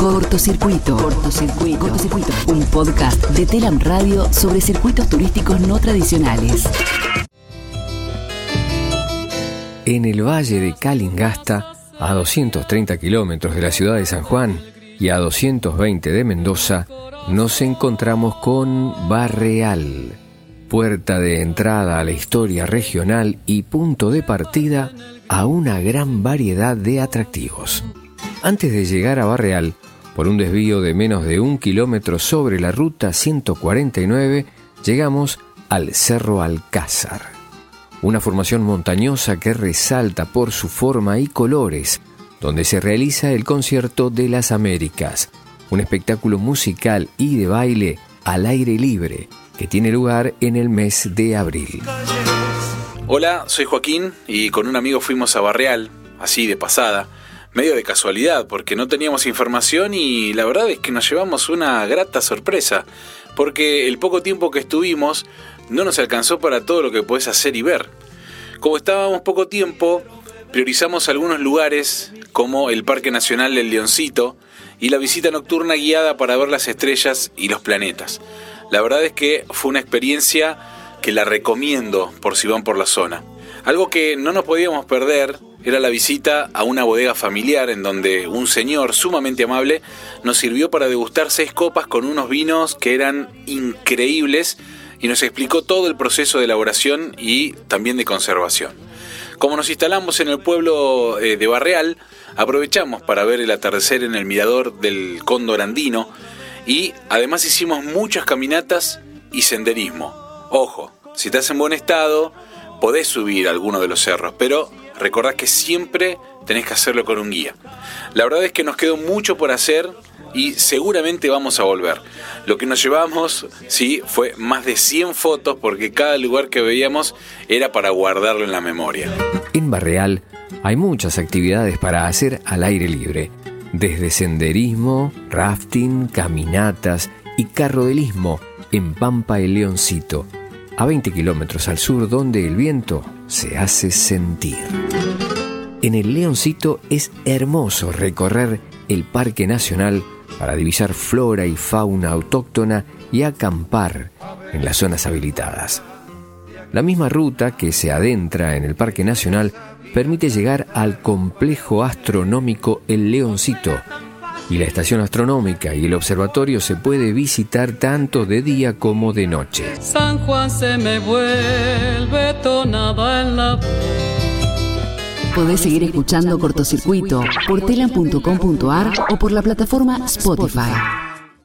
Cortocircuito. Un podcast de Telam Radio sobre circuitos turísticos no tradicionales. En el valle de Calingasta, a 230 kilómetros de la ciudad de San Juan y a 220 de Mendoza, nos encontramos con Barreal, puerta de entrada a la historia regional y punto de partida a una gran variedad de atractivos. Antes de llegar a Barreal, por un desvío de menos de 1 kilómetro sobre la ruta 149, llegamos al Cerro Alcázar, una formación montañosa que resalta por su forma y colores, donde se realiza el Concierto de las Américas, un espectáculo musical y de baile al aire libre que tiene lugar en el mes de abril. Hola, soy Joaquín y con un amigo fuimos a Barreal, así de pasada, medio de casualidad porque no teníamos información y la verdad es que nos llevamos una grata sorpresa, porque el poco tiempo que estuvimos no nos alcanzó para todo lo que podés hacer y ver. Como estábamos poco tiempo, priorizamos algunos lugares como el Parque Nacional del Leoncito y la visita nocturna guiada para ver las estrellas y los planetas. La verdad es que fue una experiencia que la recomiendo por si van por la zona. Algo que no nos podíamos perder era la visita a una bodega familiar en donde un señor sumamente amable nos sirvió para degustar 6 copas con unos vinos que eran increíbles y nos explicó todo el proceso de elaboración y también de conservación. Como nos instalamos en el pueblo de Barreal, aprovechamos para ver el atardecer en el mirador del Cóndor Andino y además hicimos muchas caminatas y senderismo. Ojo, si estás en buen estado, podés subir a alguno de los cerros, pero recordá que siempre tenés que hacerlo con un guía. La verdad es que nos quedó mucho por hacer y seguramente vamos a volver. Lo que nos llevamos, sí, fue más de 100 fotos porque cada lugar que veíamos era para guardarlo en la memoria. En Barreal hay muchas actividades para hacer al aire libre, desde senderismo, rafting, caminatas y carrodelismo en Pampa el Leoncito, a 20 kilómetros al sur, donde el viento se hace sentir. En el Leoncito es hermoso recorrer el Parque Nacional para divisar flora y fauna autóctona y acampar en las zonas habilitadas. La misma ruta que se adentra en el Parque Nacional permite llegar al complejo astronómico El Leoncito, y la estación astronómica y el observatorio se puede visitar tanto de día como de noche. San Juan se me vuelve tonada en la... Podés seguir escuchando Cortocircuito por telam.com.ar o por la plataforma Spotify.